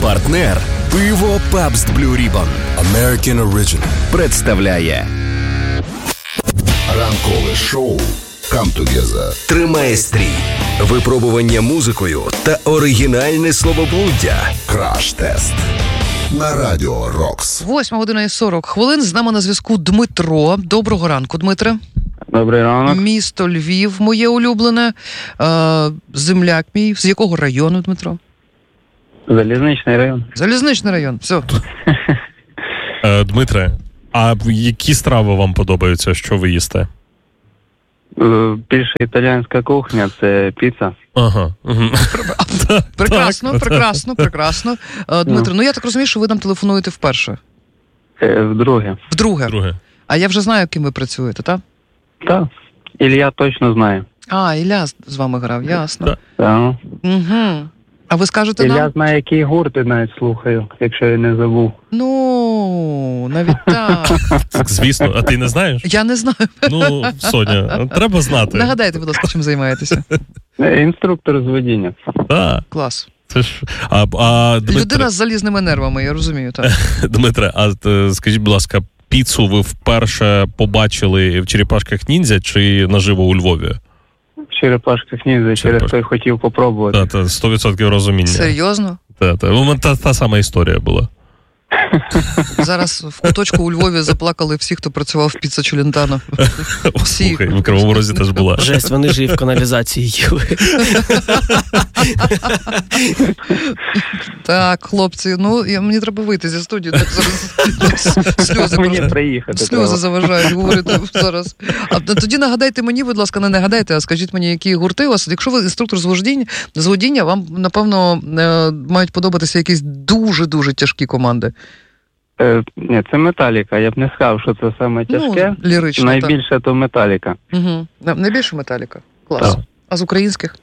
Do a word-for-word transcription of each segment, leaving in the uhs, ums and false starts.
Партнер пиво Pabst Blue Ribbon American Original представляє ранкове шоу Come Together. Тримає стрій, випробування музикою та оригінальне словоблуддя. Краш-тест на Радіо Рокс. Восьма година і сорок хвилин. З нами на зв'язку Дмитро. Доброго ранку, Дмитре. Добрий ранок. Місто Львів, моє улюблене. Е, земляк мій. З якого району, Дмитро? Залізничний район. Залізничний район. Все. Е, Дмитре, а які страви вам подобаються? Що ви їсте? Більше італійська кухня – це піца. Ага. Прекрасно, прекрасно, прекрасно. Е, Дмитро, ну я так розумію, що ви нам телефонуєте вперше. Е, Вдруге. Вдруге. Друге. А я вже знаю, ким ви працюєте, так? Так. Ілля точно знає. А, Ілля з вами грав, ясно. Так. Так. Угу. А ви скажете Ілля нам? знає, який гурт, навіть слухаю, якщо я не забув. Ну, навіть так. Так, звісно, а ти не знаєш? Я не знаю. Ну, Соня, треба знати. Нагадайте, будь ласка, чим займаєтеся. Інструктор з водіння. Так, Клас. це ж... А, а, Дмитре, Людина з залізними нервами, я розумію, так. Дмитре, а е, скажіть, будь ласка, піцу ви вперше побачили в Черепашках Ніндзя чи наживо у Львові? В Черепашках Ніндзя, через Черепашки. той хотів попробувати. Так, та, сто відсотків розуміння. Серйозно? Та, та. У мене та, та сама історія була. Зараз в куточку у Львові заплакали всі, хто працював в піца Челентано. Всі. Слухай, в Кривому Розі теж була. Жесть, вони ж і в каналізації їли. Так, хлопці, ну я, мені треба вийти зі студії. Так зараз сльози Мені просто. приїхати Сльози треба. заважають говорити зараз. А тоді нагадайте мені, будь ласка, не нагадайте, а скажіть мені, які гурти у вас. Якщо ви інструктор з водіння, з водіння, вам, напевно, мають подобатися якісь дуже-дуже тяжкі команди. Е, ні, це Металіка. Я б не сказав, що це саме тяжке. Ну, лірично, Найбільше так. то Металіка. Угу. Найбільше Металіка. Клас. Так. А з українських?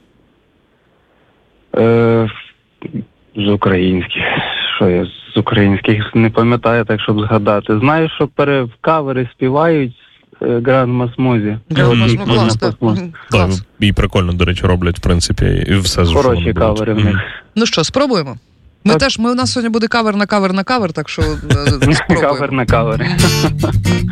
Е, з українських. Що я з українських не пам'ятаю, так щоб згадати. Знаю, що пере в кавери співають Гранд Масмузі. Гранд Мгм. клас, так. Мгм. Мгм. Так, Клас. і прикольно, до речі, роблять, в принципі, і все з Хороші кавери в них. Ну що, спробуємо? Ми Так. теж, ми, у нас сьогодні буде кавер на кавер на кавер, так що е, спробуємо. Кавер на кавери.